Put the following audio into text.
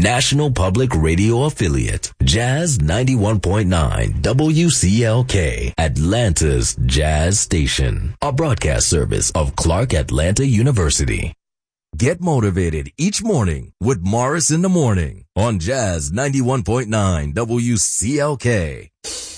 National Public Radio affiliate, Jazz 91.9 WCLK, Atlanta's Jazz Station, a broadcast service of Clark Atlanta University. Get motivated each morning with Morris in the Morning on Jazz 91.9 WCLK.